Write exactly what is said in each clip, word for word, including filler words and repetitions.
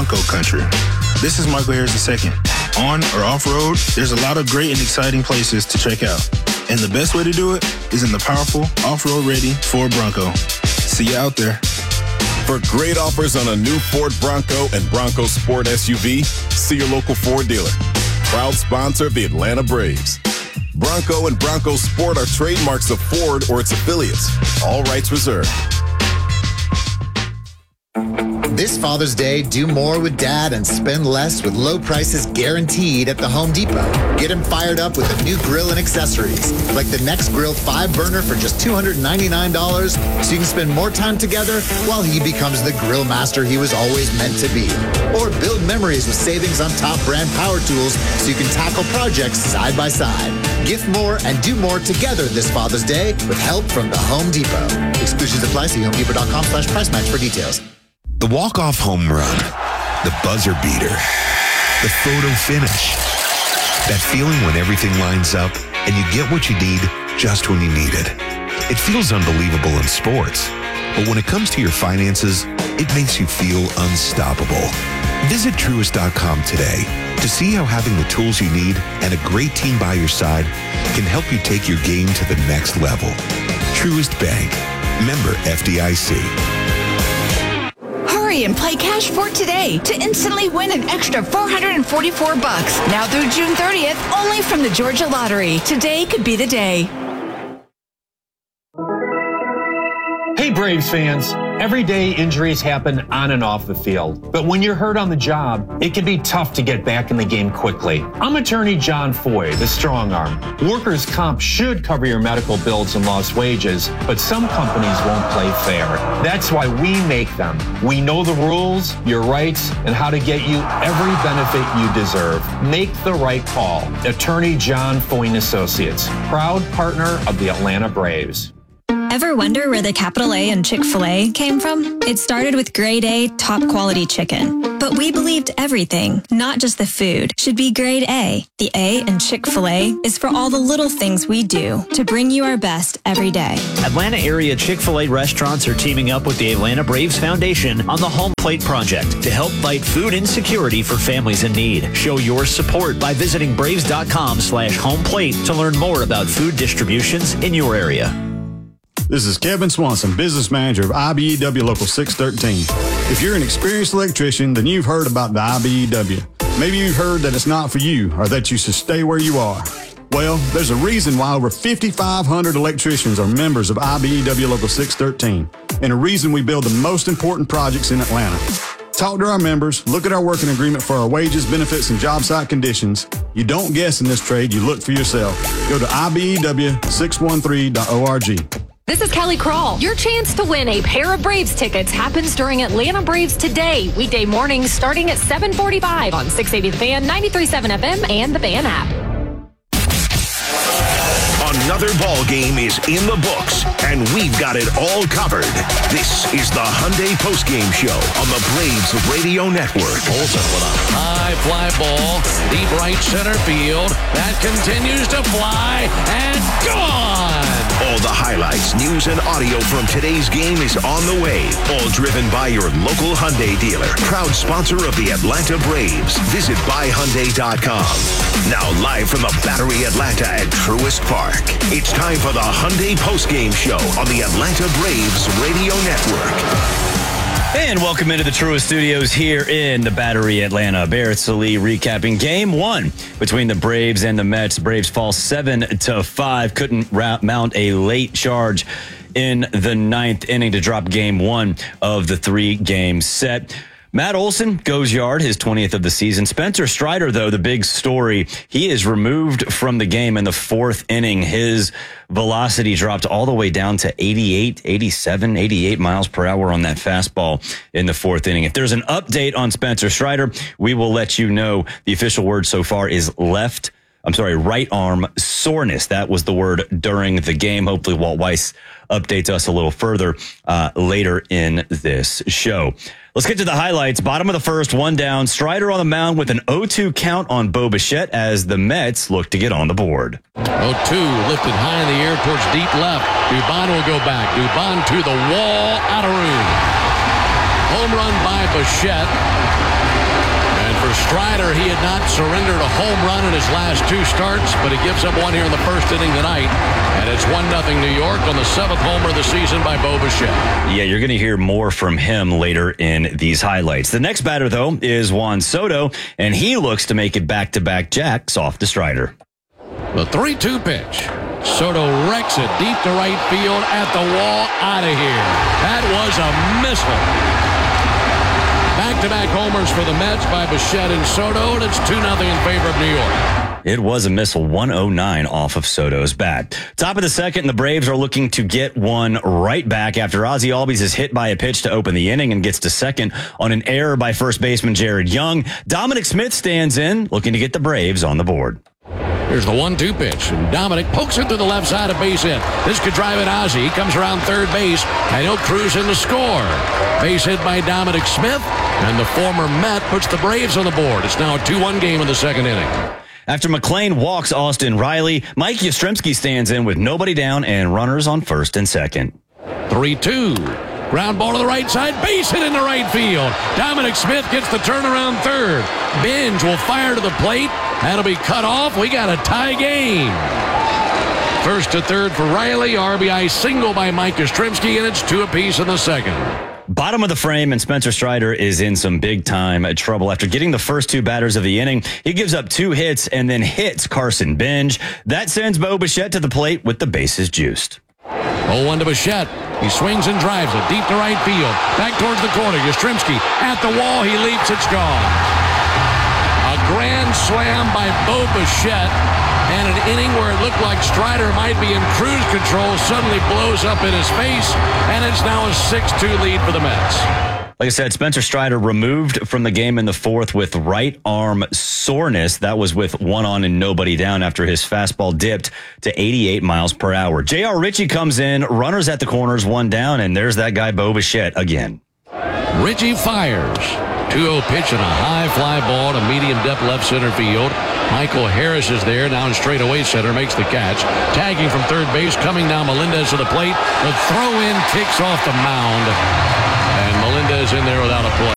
Bronco country. This is Michael Harris the second. On or off-road, there's a lot of great and exciting places to check out. And the best way to do it is in the powerful, off-road ready Ford Bronco. See you out there. For great offers on a new Ford Bronco and Bronco Sport S U V, see your local Ford dealer. Proud sponsor of the Atlanta Braves. Bronco and Bronco Sport are trademarks of Ford or its affiliates. All rights reserved. This Father's Day, do more with Dad and spend less with low prices guaranteed at the Home Depot. Get him fired up with a new grill and accessories, like the Next Grill five burner for just two hundred ninety-nine dollars, so you can spend more time together while he becomes the grill master he was always meant to be. Or build memories with savings on top brand power tools so you can tackle projects side by side. Gift more and do more together this Father's Day with help from the Home Depot. Exclusions apply. See homedepot.com slash price match for details. The walk-off home run, the buzzer beater, the photo finish. That feeling when everything lines up and you get what you need just when you need it. It feels unbelievable in sports, but when it comes to your finances, it makes you feel unstoppable. Visit Truist dot com today to see how having the tools you need and a great team by your side can help you take your game to the next level. Truist Bank, member F D I C. Hurry and play Cash for today to instantly win an extra four hundred forty-four bucks. Now through June thirtieth, only from the Georgia Lottery. Today could be the day. Hey Braves fans, every day injuries happen on and off the field, but when you're hurt on the job, it can be tough to get back in the game quickly. I'm attorney John Foy, the strong arm. Workers' comp should cover your medical bills and lost wages, but some companies won't play fair. That's why we make them. We know the rules, your rights, and how to get you every benefit you deserve. Make the right call. Attorney John Foy and Associates, proud partner of the Atlanta Braves. Ever wonder where the capital A in Chick-fil-A came from? It started with grade A, top quality chicken. But we believed everything, not just the food, should be grade A. The A in Chick-fil-A is for all the little things we do to bring you our best every day. Atlanta area Chick-fil-A restaurants are teaming up with the Atlanta Braves Foundation on the Home Plate Project to help fight food insecurity for families in need. Show your support by visiting braves.com slash home plate to learn more about food distributions in your area. This is Kevin Swanson, business manager of I B E W Local six thirteen. If you're an experienced electrician, then you've heard about the I B E W. Maybe you've heard that it's not for you or that you should stay where you are. Well, there's a reason why over fifty-five hundred electricians are members of I B E W Local six thirteen, and a reason we build the most important projects in Atlanta. Talk to our members, look at our working agreement for our wages, benefits, and job site conditions. You don't guess in this trade, you look for yourself. Go to I B E W six one three dot org. This is Kelly Kroll. Your chance to win a pair of Braves tickets happens during Atlanta Braves Today, weekday mornings starting at seven forty-five on six eighty The Fan, ninety-three point seven F M, and the Fan app. Another ball game is in the books, and we've got it all covered. This is the Hyundai postgame show on the Braves Radio Network. Olsen with a high fly ball, deep right center field. That continues to fly, and gone! All the highlights, news, and audio from today's game is on the way. All driven by your local Hyundai dealer. Proud sponsor of the Atlanta Braves. Visit buy hyundai dot com. Now live from the Battery Atlanta at Truist Park. It's time for the Hyundai postgame show on the Atlanta Braves Radio Network. And welcome into the Truist Studios here in the Battery Atlanta. Barrett Sallee recapping game one between the Braves and the Mets. Braves fall seven to five. Couldn't ra- mount a late charge in the ninth inning to drop game one of the three-game set. Matt Olson goes yard, his twentieth of the season. Spencer Strider, though, the big story, he is removed from the game in the fourth inning. His velocity dropped all the way down to eighty-eight, eighty-seven, eighty-eight miles per hour on that fastball in the fourth inning. If there's an update on Spencer Strider, we will let you know. The official word so far is left, I'm sorry, right arm soreness. That was the word during the game. Hopefully Walt Weiss updates us a little further uh, later in this show. Let's get to the highlights. Bottom of the first, one down. Strider on the mound with an oh two count on Bo Bichette as the Mets look to get on the board. oh two lifted high in the air towards deep left. Dubon will go back. Dubon to the wall. Out of room. Home run by Bichette. For Strider, he had not surrendered a home run in his last two starts, but he gives up one here in the first inning tonight. And it's one nothing New York on the seventh homer of the season by Bo Bichette. Yeah, you're going to hear more from him later in these highlights. The next batter, though, is Juan Soto, and he looks to make it back-to-back jacks off to Strider. The three two pitch. Soto wrecks it deep to right field at the wall, out of here. That was a missile. Back-to-back homers for the Mets by Bichette and Soto, and it's two nothing in favor of New York. It was a missile, one oh nine off of Soto's bat. Top of the second, the Braves are looking to get one right back after Ozzie Albies is hit by a pitch to open the inning and gets to second on an error by first baseman Jared Young. Dominic Smith stands in, looking to get the Braves on the board. Here's the one two pitch, and Dominic pokes it through the left side of base hit. This could drive it Ozzie. He comes around third base, and he'll cruise in to score. Base hit by Dominic Smith, and the former Met puts the Braves on the board. It's now a two one game in the second inning. After McLean walks Austin Riley, Mike Yastrzemski stands in with nobody down and runners on first and second. three two. Ground ball to the right side, base hit in the right field. Dominic Smith gets the turnaround third. Binge will fire to the plate. That'll be cut off. We got a tie game. First to third for Riley. R B I single by Mike Yastrzemski, and it's two apiece in the second. Bottom of the frame, and Spencer Strider is in some big-time trouble. After getting the first two batters of the inning, he gives up two hits and then hits Carson Binge. That sends Bo Bichette to the plate with the bases juiced. oh one to Bichette. He swings and drives it deep to right field. Back towards the corner. Yastrzemski at the wall. He leaps. It's gone. A grand slam by Bo Bichette. And an inning where it looked like Strider might be in cruise control suddenly blows up in his face. And it's now a six two lead for the Mets. Like I said, Spencer Strider removed from the game in the fourth with right arm soreness. That was with one on and nobody down after his fastball dipped to eighty-eight miles per hour. J R. Ritchie comes in, runners at the corners, one down, and there's that guy Bo Bichette again. Ritchie fires. two oh pitch and a high fly ball to medium depth left center field. Michael Harris is there, now in straightaway center, makes the catch. Tagging from third base, coming down Melendez to the plate. The throw-in kicks off the mound. And Melendez in there without a play.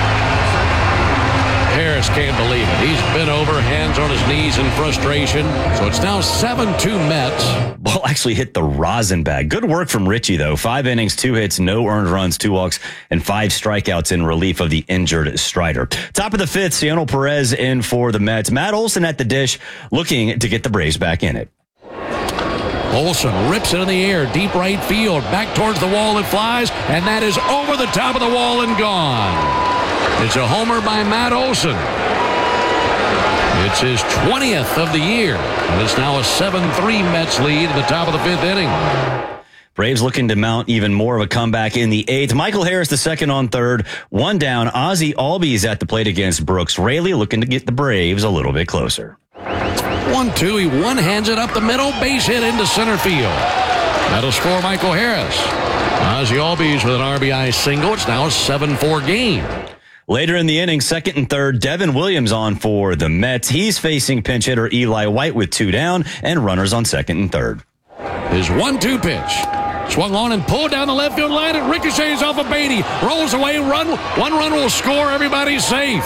Harris can't believe it. He's bent over, hands on his knees in frustration. So it's now seven two Mets. Ball actually hit the rosin bag. Good work from Ritchie, though. Five innings, two hits, no earned runs, two walks, and five strikeouts in relief of the injured Strider. Top of the fifth, Cionel Perez in for the Mets. Matt Olson at the dish, looking to get the Braves back in it. Olson rips it in the air, deep right field, back towards the wall it flies, and that is over the top of the wall and gone. It's a homer by Matt Olson. It's his twentieth of the year, and it's now a seven three Mets lead at the top of the fifth inning. Braves looking to mount even more of a comeback in the eighth. Michael Harris the second on third, one down. Ozzie Albies at the plate against Brooks Raley, looking to get the Braves a little bit closer. one two, he one-hands it up the middle, base hit into center field. That'll score Michael Harris. Ozzie Albies with an R B I single. It's now a seven four game. Later in the inning, second and third, Devin Williams on for the Mets. He's facing pinch hitter Eli White with two down and runners on second and third. His one two pitch. Swung on and pulled down the left field line. It ricochets off of Beatty. Rolls away. Run. One run will score. Everybody's safe.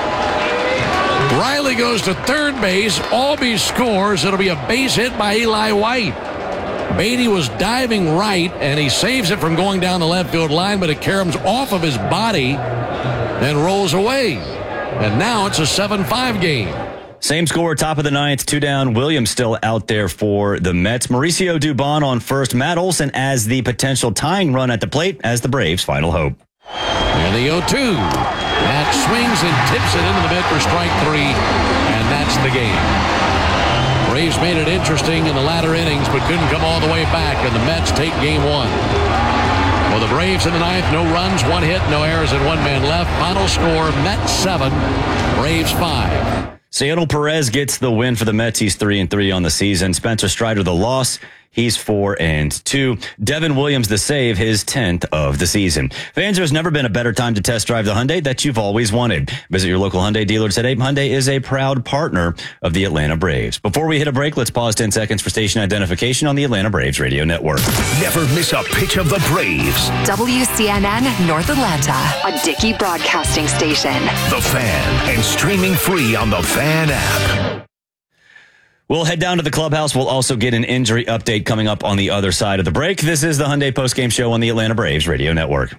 Riley goes to third base. Albies scores. It'll be a base hit by Eli White. Beatty was diving right, and he saves it from going down the left field line, but it caroms off of his body and rolls away. And now it's a seven five game. Same score, top of the ninth, two down. Williams still out there for the Mets. Mauricio Dubon on first. Matt Olson as the potential tying run at the plate as the Braves' final hope. And the oh two. Matt swings and tips it into the mid for strike three, and that's the game. Braves made it interesting in the latter innings, but couldn't come all the way back, and the Mets take game one. For the Braves in the ninth, no runs, one hit, no errors, and one man left. Final score, Mets seven, Braves five. Cionel Perez gets the win for the Mets. He's three and three on the season. Spencer Strider the loss. He's four and two. Devin Williams, the save, his tenth of the season. Fans, there's never been a better time to test drive the Hyundai that you've always wanted. Visit your local Hyundai dealer today. Hyundai is a proud partner of the Atlanta Braves. Before we hit a break, let's pause ten seconds for station identification on the Atlanta Braves radio network. Never miss a pitch of the Braves. W C N N North Atlanta, a Dickey broadcasting station. The Fan, and streaming free on the Fan app. We'll head down to the clubhouse. We'll also get an injury update coming up on the other side of the break. This is the Hyundai postgame show on the Atlanta Braves radio network.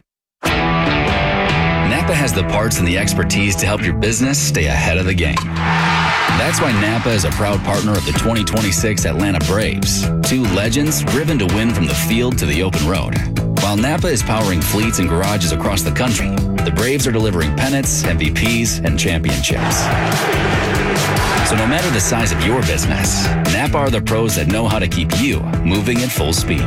Napa has the parts and the expertise to help your business stay ahead of the game. That's why Napa is a proud partner of the twenty twenty-six Atlanta Braves. Two legends driven to win from the field to the open road. While Napa is powering fleets and garages across the country, the Braves are delivering pennants, M V Ps, and championships. So no matter the size of your business, Napa are the pros that know how to keep you moving at full speed.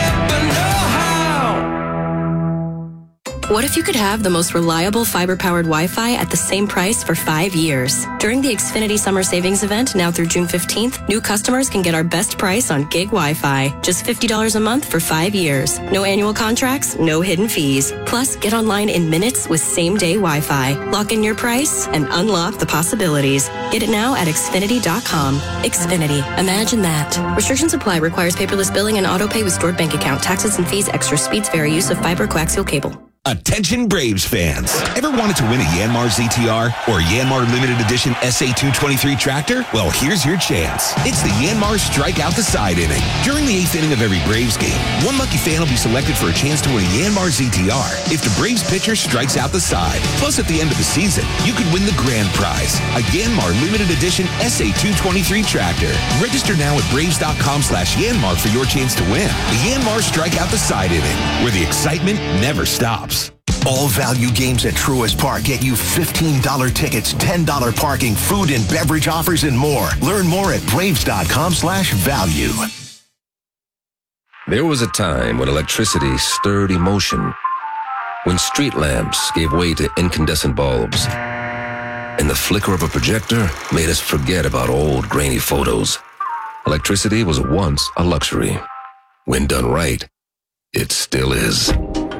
What if you could have the most reliable fiber-powered Wi-Fi at the same price for five years? During the Xfinity Summer Savings Event, now through June fifteenth, new customers can get our best price on gig Wi-Fi. Just fifty dollars a month for five years. No annual contracts, no hidden fees. Plus, get online in minutes with same-day Wi-Fi. Lock in your price and unlock the possibilities. Get it now at Xfinity dot com. Xfinity. Imagine that. Restrictions apply. Requires paperless billing and auto-pay with stored bank account. Taxes and fees. Extra speeds vary. Use of fiber coaxial cable. Attention Braves fans. Ever wanted to win a Yanmar Z T R or a Yanmar Limited Edition S A two twenty-three tractor? Well, here's your chance. It's the Yanmar Strike Out the Side inning. During the eighth inning of every Braves game, one lucky fan will be selected for a chance to win a Yanmar Z T R if the Braves pitcher strikes out the side. Plus, at the end of the season, you could win the grand prize, a Yanmar Limited Edition S A two twenty-three tractor. Register now at Braves.com slash Yanmar for your chance to win. The Yanmar Strike Out the Side inning, where the excitement never stops. All value games at Truist Park get you fifteen dollars tickets, ten dollars parking, food and beverage offers, and more. Learn more at Braves.com slash value. There was a time when electricity stirred emotion, when street lamps gave way to incandescent bulbs, and the flicker of a projector made us forget about old grainy photos. Electricity was once a luxury. When done right, it still is.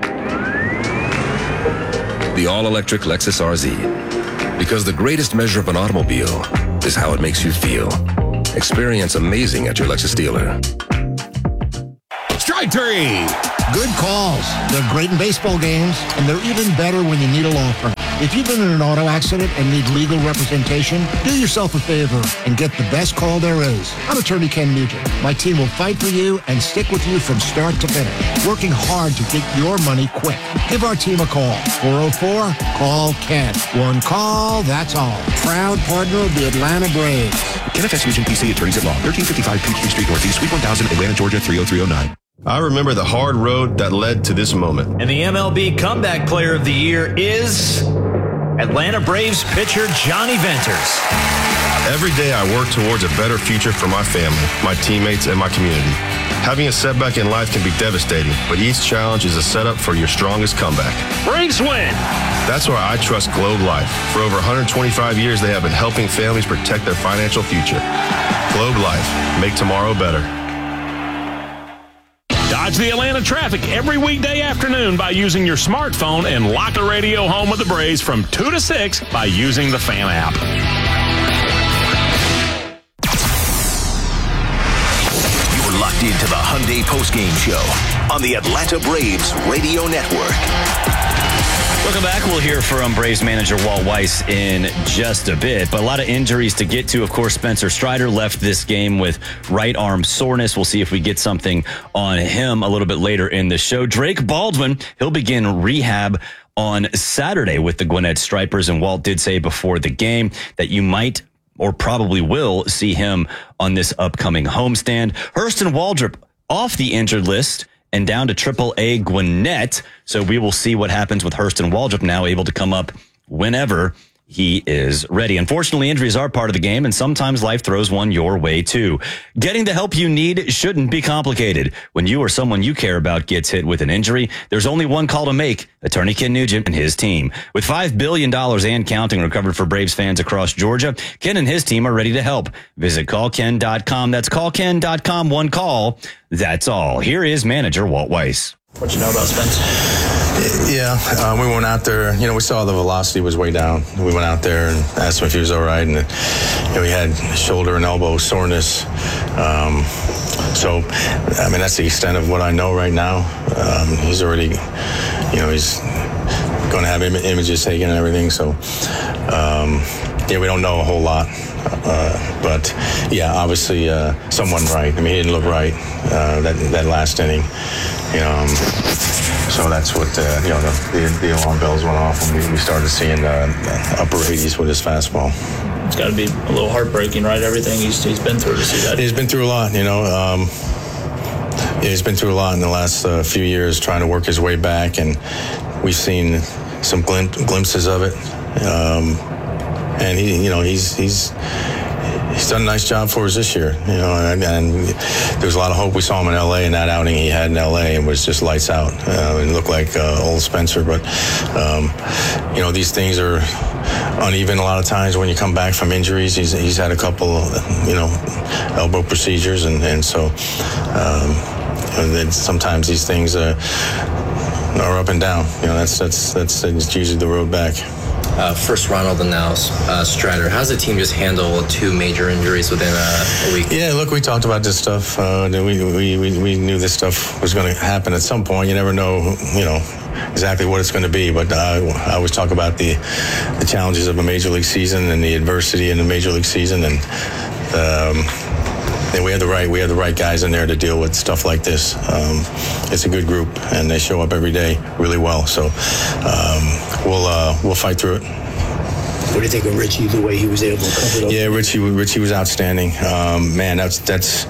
The all-electric Lexus R Z. Because the greatest measure of an automobile is how it makes you feel. Experience amazing at your Lexus dealer. Strike three! Good calls. They're great in baseball games, and they're even better when you need a law firm. If you've been in an auto accident and need legal representation, do yourself a favor and get the best call there is. I'm attorney Ken Nugent. My team will fight for you and stick with you from start to finish, working hard to get your money quick. Give our team a call. four oh four, call Ken. One call, that's all. Proud partner of the Atlanta Braves. Ken F S Nugent, P C, attorneys at law, thirteen fifty-five Peachtree Street Northeast, Suite one thousand, Atlanta, Georgia, three oh three oh nine. I remember the hard road that led to this moment. And the M L B Comeback Player of the Year is Atlanta Braves pitcher Johnny Venters. Every day I work towards a better future for my family, my teammates, and my community. Having a setback in life can be devastating, but each challenge is a setup for your strongest comeback. Braves win! That's why I trust Globe Life. For over one hundred twenty-five years, they have been helping families protect their financial future. Globe Life. Make tomorrow better. Dodge the Atlanta traffic every weekday afternoon by using your smartphone and lock the radio home with the Braves from two to six by using the Fan app. You're locked into the Hyundai postgame show on the Atlanta Braves radio network. Welcome back. We'll hear from Braves manager Walt Weiss in just a bit, but a lot of injuries to get to. Of course, Spencer Strider left this game with right arm soreness. We'll see if we get something on him a little bit later in the show. Drake Baldwin, he'll begin rehab on Saturday with the Gwinnett Stripers, and Walt did say before the game that you might or probably will see him on this upcoming homestand. Hurston Waldrop off the injured list and down to triple A Gwinnett. So we will see what happens with Hurston Waldrop now able to come up whenever he is ready. Unfortunately, injuries are part of the game, and sometimes life throws one your way too. Getting the help you need shouldn't be complicated. When you or someone you care about gets hit with an injury, there's only one call to make: Attorney Ken Nugent and his team. With five billion dollars and counting recovered for Braves fans across Georgia, Ken and his team are ready to help. Visit call ken dot com. That's call ken dot com. One call. That's all. Here is manager Walt Weiss. What you know about Spence? Yeah, uh, we went out there. You know, we saw the velocity was way down. We went out there and asked him if he was all right, and you know, he had shoulder and elbow soreness. Um, so, I mean, that's the extent of what I know right now. Um, he's already, you know, he's going to have Im- images taken and everything. So, um, yeah, we don't know a whole lot. Uh, but yeah, obviously, uh, someone right. I mean, he didn't look right uh, that that last inning. You know, um, so that's what uh, you know. The, the, the alarm bells went off, and we, we started seeing uh, upper eighties with his fastball. It's got to be a little heartbreaking, right? Everything he's he's been through to see that. He's been through a lot, you know. Um, yeah, he's been through a lot in the last uh, few years, trying to work his way back, and we've seen some glim- glimpses of it. Um, and he, you know, he's he's. He's done a nice job for us this year, you know, and, and there was a lot of hope. We saw him in L A in that outing he had in L A and was just lights out. Uh, and looked like uh, old Spencer, but um, you know, these things are uneven a lot of times when you come back from injuries. He's he's had a couple, you know, elbow procedures, and and so um, and then sometimes these things uh, are up and down. You know, that's that's that's, that's usually the road back. Uh, first Ronald and now uh, Strider. How's the team just handle two major injuries within a, a week? Yeah, look, we talked about this stuff. Uh, we, we, we, we knew this stuff was going to happen at some point. You never know, you know, exactly what it's going to be. But uh, I always talk about the the challenges of a major league season and the adversity in a major league season. And um, and we have the right we have the right guys in there to deal with stuff like this. Um, it's a good group, and they show up every day really well. So um, we'll uh, we'll fight through it. What do you think of Richie, the way he was able to cover it up? Yeah, Richie Richie was outstanding. Um, man, that's that's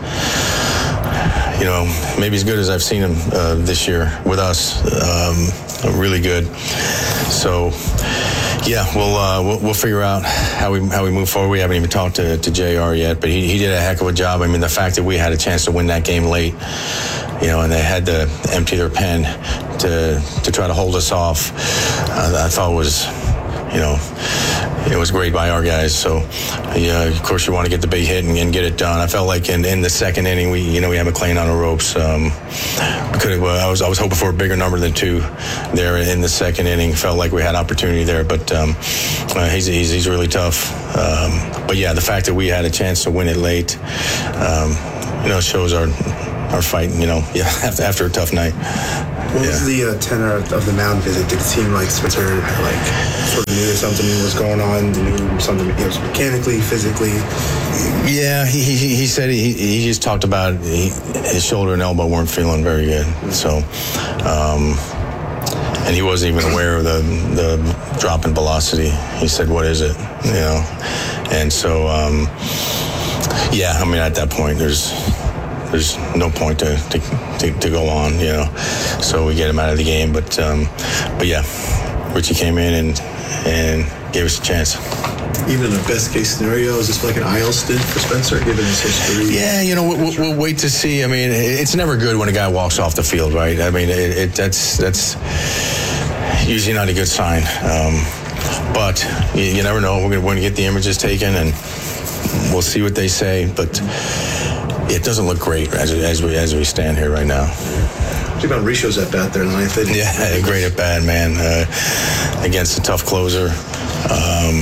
you know, maybe as good as I've seen him uh, this year with us. Um, really good. So. Yeah, we'll, uh, we'll we'll figure out how we how we move forward. We haven't even talked to, to J R yet, but he, he did a heck of a job. I mean, the fact that we had a chance to win that game late, you know, and they had to empty their pen to to try to hold us off, uh, I thought was, you know, it was great by our guys. So, yeah, of course, you want to get the big hit and, and get it done. I felt like in, in the second inning, we, you know, we have McLean on the ropes. Um, could have, I was I was hoping for a bigger number than two there in the second inning. Felt like we had opportunity there, but um, uh, he's, he's he's really tough. Um, but yeah, the fact that we had a chance to win it late, um, you know, shows our our fight. You know, yeah, after after a tough night. What yeah. was the uh, tenor of the mound visit? Did it seem like Spencer like sort of knew that something was going on, knew something, you know, mechanically, physically? Yeah, he he, he said he he just talked about he, his shoulder and elbow weren't feeling very good. So, um, and he wasn't even aware of the the drop in velocity. He said, "What is it?" You know, and so um, yeah, I mean, at that point, there's. There's no point to, to, to, to go on, you know. So we get him out of the game. But um, but yeah, Richie came in and and gave us a chance. Even in the best case scenario, is this like an I L stint for Spencer, given his history? Yeah, you know, we'll, we'll wait to see. I mean, it's never good when a guy walks off the field, right? I mean, it, it that's that's usually not a good sign. Um, but you, you never know. We're going to get the images taken, and we'll see what they say. But it doesn't look great as, as we as we stand here right now. What about Risho's at bat there ninth? Yeah, great at bat, man. Uh, against a tough closer. Um,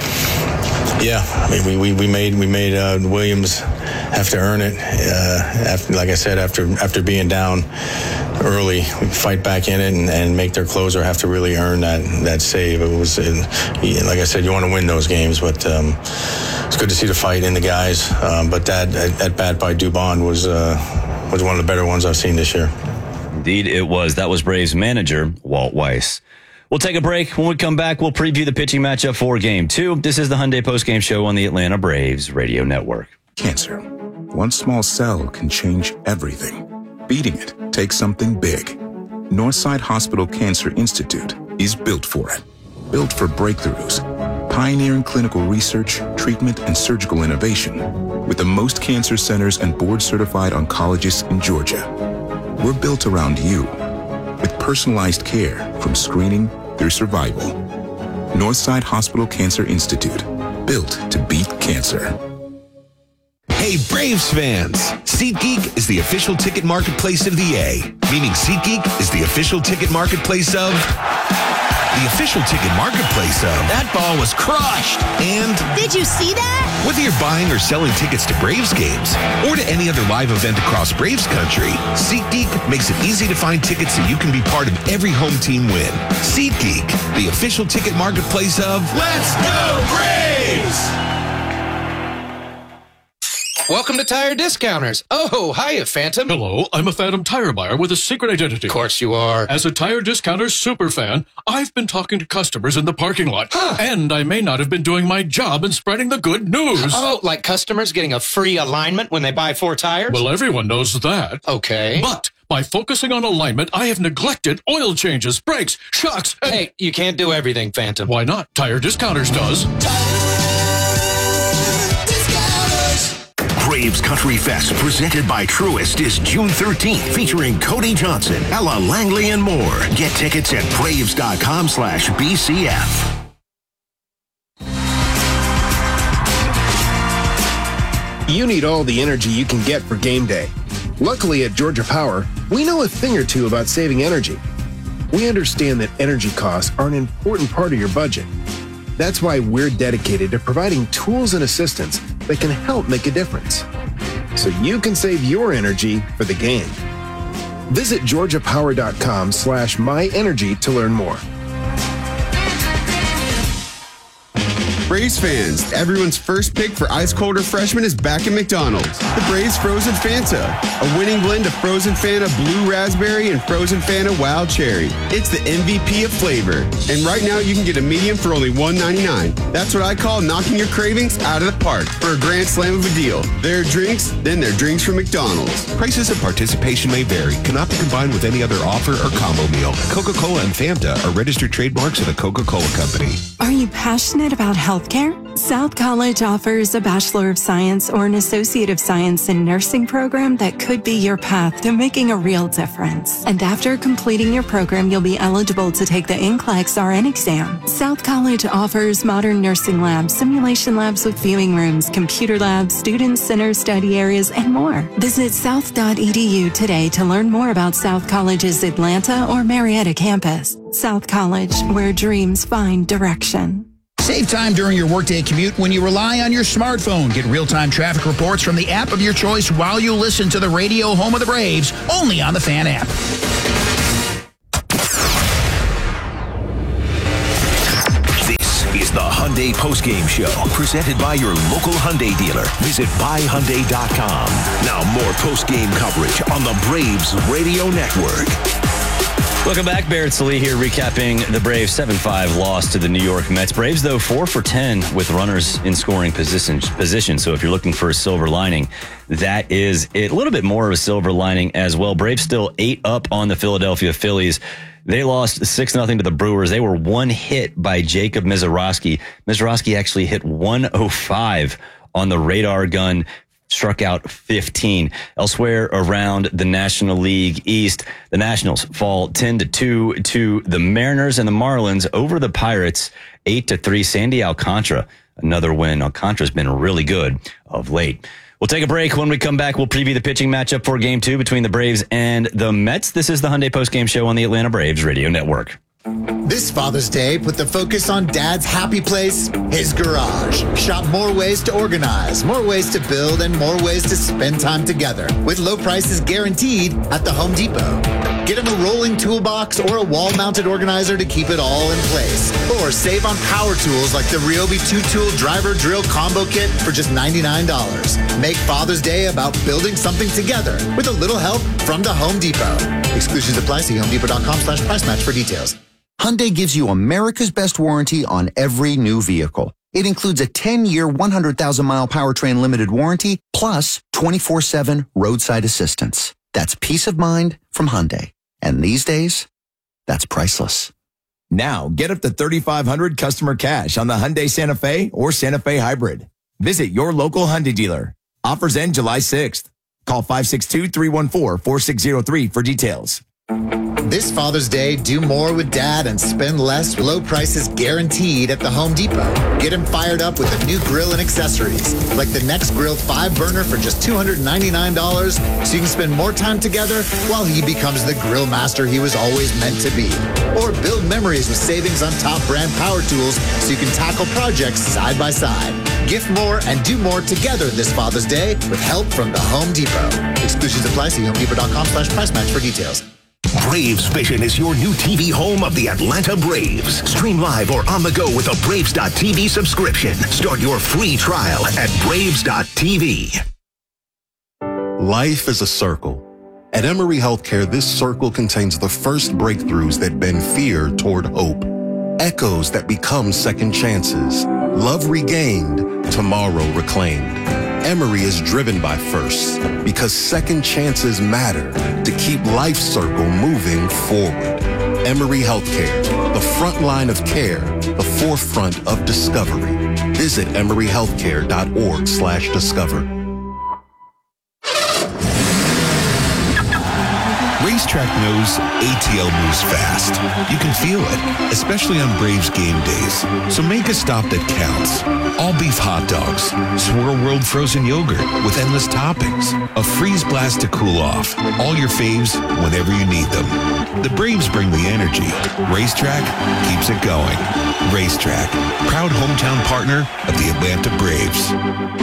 yeah, I mean, we, we, we made we made uh, Williams have to earn it. Uh, after, like I said, after after being down early, we fight back in it and, and make their closer have to really earn that that save. It was, uh, like I said, you want to win those games, but. Um, It's good to see the fight in the guys, um, but that at bat by Dubon was uh, was one of the better ones I've seen this year. Indeed, it was. That was Braves manager Walt Weiss. We'll take a break. When we come back, we'll preview the pitching matchup for Game Two. This is the Hyundai Postgame Show on the Atlanta Braves Radio Network. Cancer. One small cell can change everything. Beating it takes something big. Northside Hospital Cancer Institute is built for it. Built for breakthroughs. pioneering clinical research, treatment, and surgical innovation with the most cancer centers and board-certified oncologists in Georgia. We're built around you with personalized care from screening through survival. Northside Hospital Cancer Institute, built to beat cancer. Hey, Braves fans! SeatGeek is the official ticket marketplace of the A, meaning SeatGeek is the official ticket marketplace of... The official ticket marketplace of... That ball was crushed! And... Did you see that? Whether you're buying or selling tickets to Braves games or to any other live event across Braves country, SeatGeek makes it easy to find tickets so you can be part of every home team win. SeatGeek, the official ticket marketplace of... Let's go Braves! Welcome to Tire Discounters. Oh, hiya, Phantom. Hello, I'm a Phantom tire buyer with a secret identity. Of course you are. As a Tire Discounters super fan, I've been talking to customers in the parking lot. Huh. And I may not have been doing my job in spreading the good news. Oh, like customers getting a free alignment when they buy four tires? Well, everyone knows that. Okay. But by focusing on alignment, I have neglected oil changes, brakes, shocks, and... Hey, you can't do everything, Phantom. Why not? Tire Discounters does. Braves Country Fest, presented by Truist, is June thirteenth, featuring Cody Johnson, Ella Langley, and more. Get tickets at braves.com slash BCF. You need all the energy you can get for game day. Luckily at Georgia Power, we know a thing or two about saving energy. We understand that energy costs are an important part of your budget. That's why we're dedicated to providing tools and assistance that can help make a difference, so you can save your energy for the game. Visit georgiapower.com slash myenergy to learn more. Braves fans, everyone's first pick for ice cold refreshment is back at McDonald's. The Braves Frozen Fanta, a winning blend of Frozen Fanta Blue Raspberry and Frozen Fanta Wild Cherry. It's the M V P of flavor. And right now you can get a medium for only one ninety-nine. That's what I call knocking your cravings out of the park for a grand slam of a deal. There are drinks, then there are drinks from McDonald's. Prices and participation may vary. Cannot be combined with any other offer or combo meal. Coca-Cola and Fanta are registered trademarks of the Coca-Cola Company. Are you passionate about healthcare? South College offers a Bachelor of Science or an Associate of Science in Nursing program that could be your path to making a real difference. And after completing your program, you'll be eligible to take the N C L E X R N exam. South College offers modern nursing labs, simulation labs with viewing rooms, computer labs, student center study areas, and more. Visit south dot e d u today to learn more about South College's Atlanta or Marietta campus. South College, where dreams find direction. Save time during your workday commute when you rely on your smartphone. Get real-time traffic reports from the app of your choice while you listen to the radio home of the Braves, only on the Fan app. This is the Hyundai Postgame Show, presented by your local Hyundai dealer. Visit buy hyundai dot com. Now more postgame coverage on the Braves Radio Network. Welcome back. Barrett Sallee here recapping the Braves' seven five loss to the New York Mets. Braves, though, four for ten with runners in scoring position. position. So if you're looking for a silver lining, that is it. A little bit more of a silver lining as well. Braves still eight up on the Philadelphia Phillies. They lost six nothing to the Brewers. They were one hit by Jacob Misiorowski. Misiorowski actually hit one oh five on the radar gun. Struck out fifteen. Elsewhere around the National League East, the Nationals fall ten to two to the Mariners, and the Marlins over the Pirates eight to three. Sandy Alcantara, another win. Alcantara's been really good of late. We'll take a break. When we come back, we'll preview the pitching matchup for game two between the Braves and the Mets. This is the Hyundai Postgame Show on the Atlanta Braves Radio Network. This Father's Day, put the focus on Dad's happy place, his garage. Shop more ways to organize, more ways to build, and more ways to spend time together. With low prices guaranteed at the Home Depot. Get him a rolling toolbox or a wall-mounted organizer to keep it all in place. Or save on power tools like the Ryobi two-tool driver drill combo kit for just ninety-nine dollars. Make Father's Day about building something together with a little help from the Home Depot. Exclusions apply. See homedepot.com slash price match for details. Hyundai gives you America's best warranty on every new vehicle. It includes a ten-year, one hundred thousand mile powertrain limited warranty, plus twenty-four seven roadside assistance. That's peace of mind from Hyundai. And these days, that's priceless. Now, get up to thirty-five hundred dollars customer cash on the Hyundai Santa Fe or Santa Fe Hybrid. Visit your local Hyundai dealer. Offers end July sixth. Call five six two, three one four, four six zero three for details. This Father's Day, do more with Dad and spend less. Low prices guaranteed at the Home Depot. Get him fired up with a new grill and accessories, like the Next Grill five burner for just two hundred ninety-nine dollars, so you can spend more time together while he becomes the grill master he was always meant to be. Or build memories with savings on top brand power tools so you can tackle projects side by side. Gift more and do more together this Father's Day with help from the Home Depot. Exclusions apply. See homedepot.com slash price match for details. Braves Vision is your new T V home of the Atlanta Braves. Stream live or on the go with a Braves dot T V subscription. Start your free trial at Braves dot T V. Life is a circle. At Emory Healthcare, this circle contains the first breakthroughs that bend fear toward hope. Echoes that become second chances. Love regained, tomorrow reclaimed. Emory is driven by firsts because second chances matter to keep Life Circle moving forward. Emory Healthcare, the front line of care, the forefront of discovery. Visit emory healthcare dot org slash discover. Racetrack knows A T L moves fast. You can feel it, especially on Braves game days. So make a stop that counts. All beef hot dogs, Swirl World frozen yogurt with endless toppings, a freeze blast to cool off. All your faves whenever you need them. The Braves bring the energy. Racetrack keeps it going. Racetrack, proud hometown partner of the Atlanta Braves.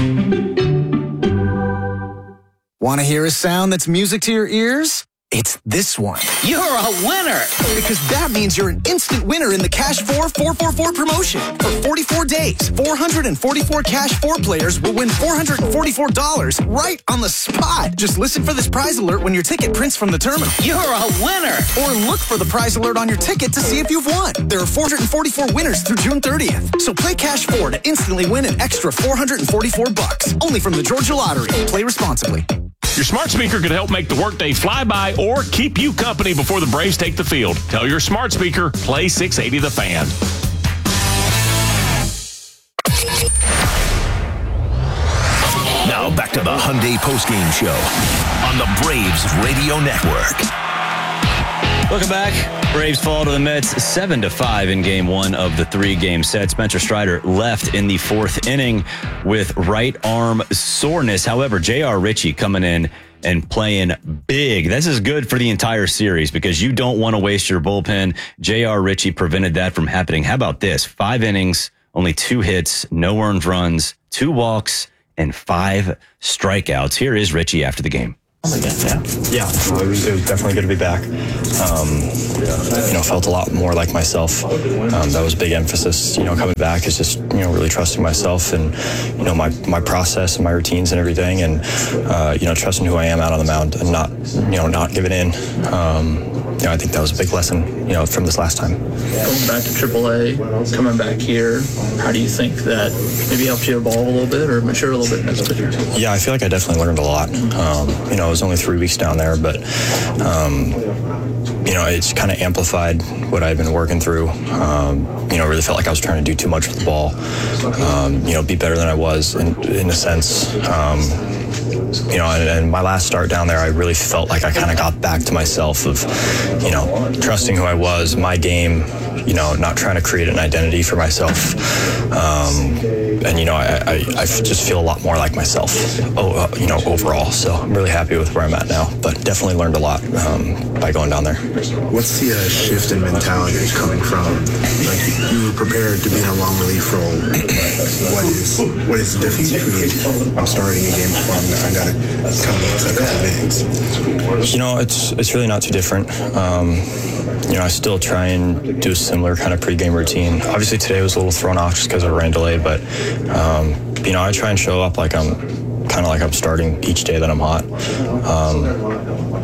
Want to hear a sound that's music to your ears? It's this one. You're a winner! Because that means you're an instant winner in the Cash four four four four promotion. For forty-four days, four hundred forty-four Cash four players will win four hundred forty-four dollars right on the spot. Just listen for this prize alert when your ticket prints from the terminal. You're a winner! Or look for the prize alert on your ticket to see if you've won. There are four hundred forty-four winners through June thirtieth. So play Cash four to instantly win an extra four hundred forty-four bucks. Only from the Georgia Lottery. Play responsibly. Your smart speaker could help make the workday fly by or keep you company before the Braves take the field. Tell your smart speaker, play six eighty The Fan. Now back to the Hyundai postgame show on the Braves Radio Network. Welcome back. Braves fall to the Mets seven to five in game one of the three-game set. Spencer Strider left in the fourth inning with right arm soreness. However, J R. Ritchie coming in and playing big. This is good for the entire series because you don't want to waste your bullpen. J R. Ritchie prevented that from happening. How about this? Five innings, only two hits, no earned runs, two walks, and five strikeouts. Here is Ritchie after the game. Yeah, yeah. Well, it, was, it was definitely good to be back. Um, you know, felt a lot more like myself. Um, that was a big emphasis. You know, coming back is just you know really trusting myself and you know my my process and my routines and everything, and uh, you know trusting who I am out on the mound and not you know not giving in. Um, you know, I think that was a big lesson you know from this last time. Going back to triple A, coming back here, how do you think that maybe helped you evolve a little bit or mature a little bit as a pitcher? Yeah, I feel like I definitely learned a lot. Um, you know, I was only three weeks down there, but um, you know, it's kind of amplified what I've been working through. Um, you know, really felt like I was trying to do too much with the ball. Um, you know, be better than I was in, in a sense. Um, You know, and, and my last start down there, I really felt like I kind of got back to myself of, you know, trusting who I was, my game, you know, not trying to create an identity for myself. Um, and, you know, I, I, I just feel a lot more like myself, oh, uh, you know, overall. So I'm really happy with where I'm at now, but definitely learned a lot um, by going down there. What's the uh, shift in mentality coming from, like, you were prepared to be in a long relief role. What is, what is the difference between I'm starting a game before I'm I got to come up to a couple of innings? You know, it's it's really not too different. Um, you know, I still try and do a similar kind of pregame routine. Obviously, today was a little thrown off just because of a rain delay, but um, you know, I try and show up like I'm kind of like I'm starting each day that I'm hot. Um,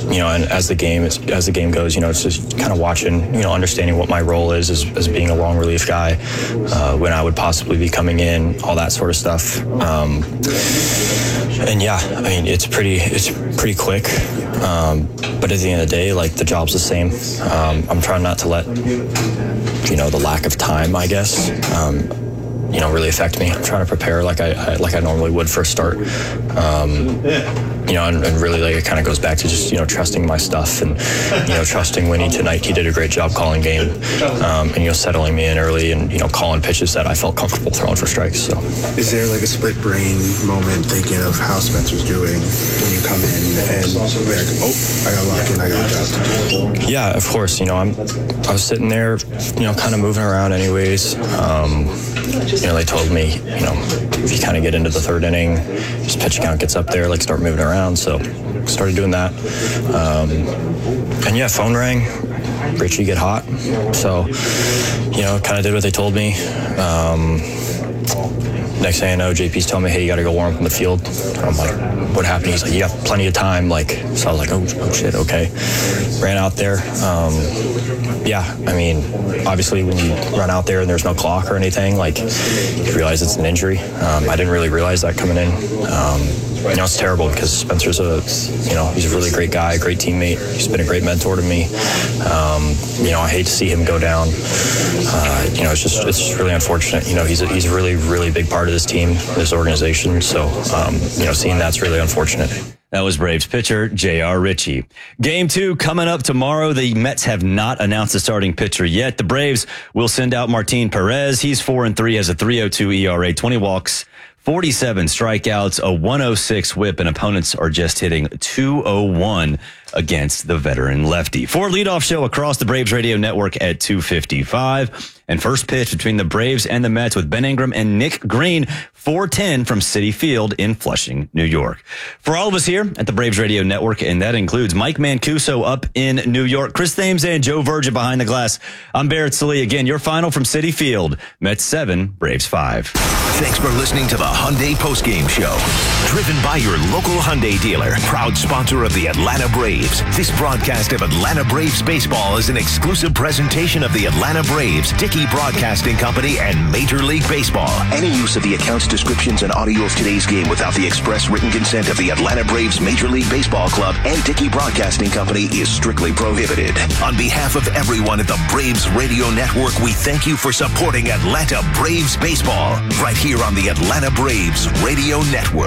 you know, and as the game is, as the game goes, you know, it's just kind of watching, you know, understanding what my role is as, as being a long relief guy, uh, when I would possibly be coming in, all that sort of stuff. Um, and yeah, I mean, it's pretty, it's pretty quick. Um, but at the end of the day, like, the job's the same. Um, I'm trying not to let, you know, the lack of time, I guess, um, you know, really affect me. I'm trying to prepare like I, I like I normally would for a start. Um, you know, and, and really, like, it kind of goes back to just, you know, trusting my stuff and, you know, trusting Winnie tonight. He did a great job calling game, um, and, you know, settling me in early and, you know, calling pitches that I felt comfortable throwing for strikes. So, is there like a split brain moment thinking of how Spencer's doing when you come in and like, oh, I got locked in, I got dropped? Yeah, of course. You know, I'm, I was sitting there, you know, kind of moving around anyways. Um, you know, they told me, you know, if you kind of get into the third inning, just pitch count gets up there, like, start moving around. So started doing that. Um, and yeah, phone rang. Richie, get hot. So, you know, kind of did what they told me. Um, next thing I know, J P's telling me, hey, you got to go warm up in the field. I'm like, what happened? He's like, you got plenty of time. Like, so I was like, oh, oh shit, okay. Ran out there. Um, yeah, I mean, obviously when you run out there and there's no clock or anything, like, you realize it's an injury. Um, I didn't really realize that coming in. Um, You know, it's terrible because Spencer's a, you know, he's a really great guy, great teammate. He's been a great mentor to me. Um, you know, I hate to see him go down. Uh, you know, it's just, it's just really unfortunate. You know, he's a, he's a really, really big part of this team, this organization. So, um, you know, seeing that's really unfortunate. That was Braves pitcher J R. Ritchie. Game two coming up tomorrow. The Mets have not announced a starting pitcher yet. The Braves will send out Martin Perez. He's four and three, has a three oh two E R A, twenty walks, forty-seven strikeouts, a one oh six whip, and opponents are just hitting two oh one against the veteran lefty. For leadoff show across the Braves radio network at two fifty-five. And first pitch between the Braves and the Mets with Ben Ingram and Nick Green, four ten from Citi Field in Flushing, New York. For all of us here at the Braves radio network, and that includes Mike Mancuso up in New York, Chris Thames and Joe Virgin behind the glass, I'm Barrett Sallee. Again, your final from Citi Field, Mets seven, Braves five. Thanks for listening to the Hyundai Postgame Show. Driven by your local Hyundai dealer, proud sponsor of the Atlanta Braves. This broadcast of Atlanta Braves baseball is an exclusive presentation of the Atlanta Braves, Dickey Broadcasting Company, and Major League Baseball. Any use of the accounts, descriptions, and audio of today's game without the express written consent of the Atlanta Braves Major League Baseball Club and Dickey Broadcasting Company is strictly prohibited. On behalf of everyone at the Braves Radio Network, we thank you for supporting Atlanta Braves baseball right here on the Atlanta Braves Radio Network.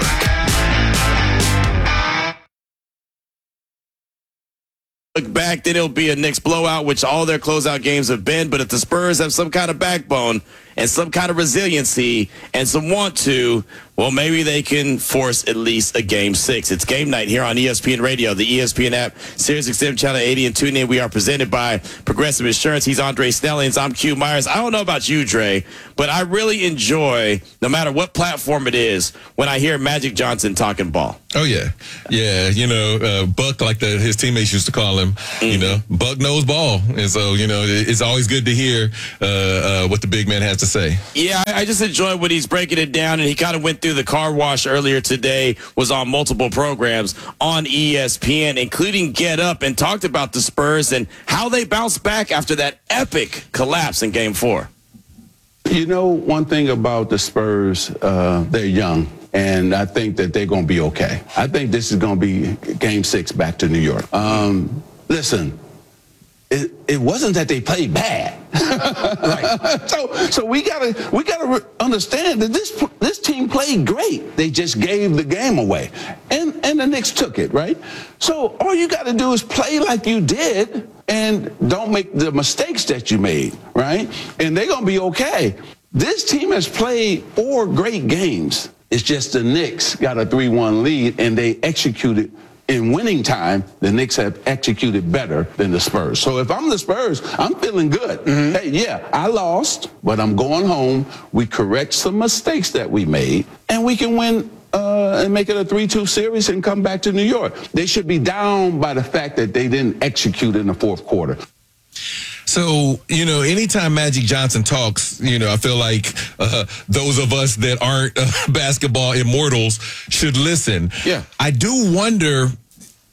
Look back, then it'll be a Knicks blowout, which all their closeout games have been. But if the Spurs have some kind of backbone and some kind of resiliency and some want to, well, maybe they can force at least a game six. It's game night here on E S P N Radio, the E S P N app, SiriusXM Channel eighty, and tune in. We are presented by Progressive Insurance. He's Andre Snellings. I'm Q Myers. I don't know about you, Dre, but I really enjoy, no matter what platform it is, when I hear Magic Johnson talking ball. Oh, yeah. Yeah, you know, uh, Buck, like the, his teammates used to call him, mm-hmm. you know, Buck knows ball. And so, you know, it's always good to hear uh, uh, what the big man has to say. Yeah, I just enjoy when he's breaking it down, and he kind of went through the car wash earlier today, was on multiple programs on E S P N, including Get Up, and talked about the Spurs and how they bounced back after that epic collapse in game four. You know, one thing about the Spurs, uh, they're young. And I think that they're going to be okay. I think this is going to be game six back to New York. Um, listen, it, it wasn't that they played bad. Right. So, so we gotta we gotta understand that this this team played great. They just gave the game away, and and the Knicks took it, right. So all you got to do is play like you did, and don't make the mistakes that you made, right. And they're gonna be okay. This team has played four great games. It's just the Knicks got a three one lead, and they executed in winning time. The Knicks have executed better than the Spurs. So if I'm the Spurs, I'm feeling good. Mm-hmm. Hey, yeah, I lost, but I'm going home. We correct some mistakes that we made, and we can win uh, and make it a three two series and come back to New York. They should be down by the fact that they didn't execute in the fourth quarter. So, you know, anytime Magic Johnson talks, you know, I feel like uh, those of us that aren't uh, basketball immortals should listen. Yeah. I do wonder,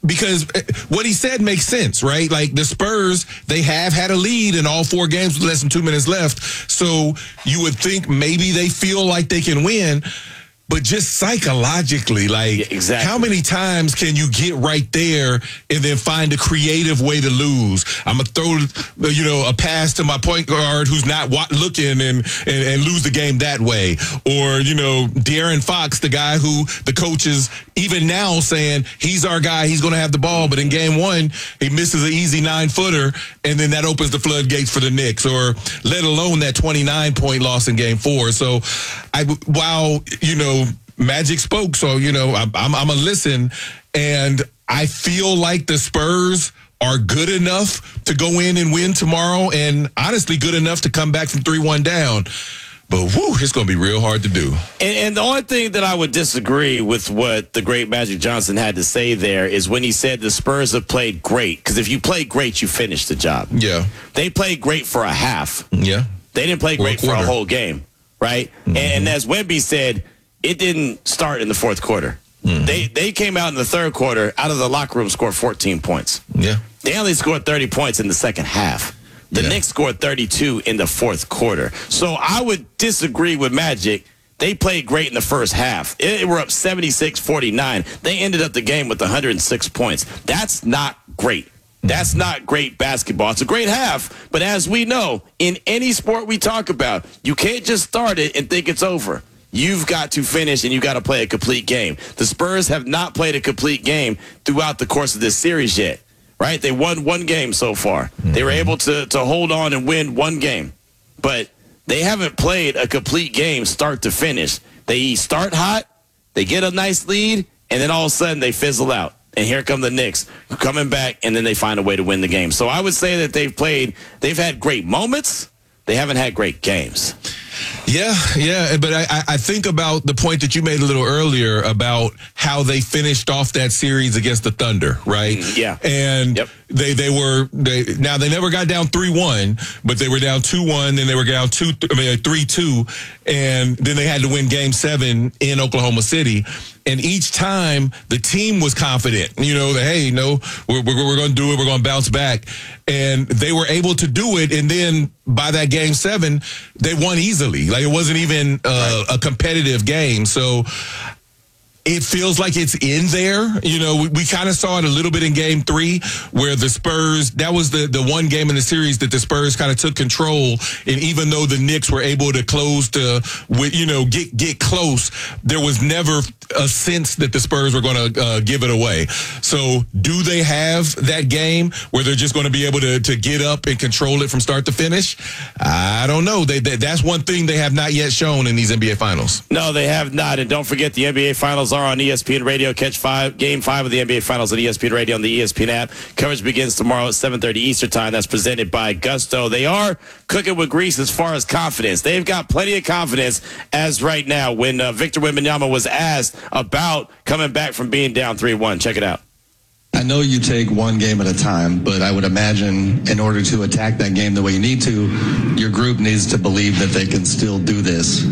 because what he said makes sense, right? Like the Spurs, they have had a lead in all four games with less than two minutes left. So you would think maybe they feel like they can win. But just psychologically, like, yeah, exactly. How many times can you get right there and then find a creative way to lose? I'm going to throw, you know, a pass to my point guard who's not looking and, and, and lose the game that way. Or, you know, De'Aaron Fox, the guy who the coach is even now saying he's our guy, he's going to have the ball. But in game one, he misses an easy nine-footer, and then that opens the floodgates for the Knicks. Or let alone that twenty-nine point loss in game four. So, I, while, you know, Magic spoke, so, you know, I'm, I'm, I'm a listen, and I feel like the Spurs are good enough to go in and win tomorrow, and honestly good enough to come back from three one down. But, whoo, it's going to be real hard to do. And, and the only thing that I would disagree with what the great Magic Johnson had to say there is when he said the Spurs have played great. Because if you play great, you finish the job. Yeah. They played great for a half. Yeah. They didn't play great for a whole game, right? Mm-hmm. And, and as Wemby said, it didn't start in the fourth quarter. Mm-hmm. They they came out in the third quarter, out of the locker room, scored fourteen points. Yeah. They only scored thirty points in the second half. The yeah. Knicks scored thirty-two in the fourth quarter. So I would disagree with Magic. They played great in the first half. It, it were up seventy-six forty-nine. They ended up the game with one hundred six points. That's not great. That's not great basketball. It's a great half, but as we know, in any sport we talk about, you can't just start it and think it's over. You've got to finish, and you've got to play a complete game. The Spurs have not played a complete game throughout the course of this series yet, right? They won one game so far. Mm-hmm. They were able to, to hold on and win one game, but they haven't played a complete game start to finish. They start hot, they get a nice lead, and then all of a sudden they fizzle out. And here come the Knicks coming back, and then they find a way to win the game. So I would say that they've played, they've had great moments. They haven't had great games. Yeah, yeah, but I, I think about the point that you made a little earlier about how they finished off that series against the Thunder, right? Mm, yeah. And yep. they they were they now they never got down three one, but they were down two one, then they were down two I mean three two, and then they had to win game seven in Oklahoma City. And each time the team was confident, you know, that, hey, no, we're, we're, we're going to do it. We're going to bounce back. And they were able to do it. And then by that game seven, they won easily. Like it wasn't even uh, right. a competitive game. So it feels like it's in there. You know, we, we kind of saw it a little bit in game three where the Spurs, that was the, the one game in the series that the Spurs kind of took control. And even though the Knicks were able to close to, you know, get, get close, there was never a sense that the Spurs were going to uh, give it away. So do they have that game where they're just going to be able to, to get up and control it from start to finish? I don't know. They, they, that's one thing they have not yet shown in these N B A Finals. No, they have not. And don't forget the N B A Finals are on E S P N Radio. Catch five, game five of the N B A Finals on E S P N Radio on the E S P N app. Coverage begins tomorrow at seven thirty Eastern Time. That's presented by Gusto. They are cooking with grease as far as confidence. They've got plenty of confidence as right now when uh, Victor Wembanyama was asked about coming back from being down three one. Check it out. I know you take one game at a time, but I would imagine in order to attack that game the way you need to, your group needs to believe that they can still do this.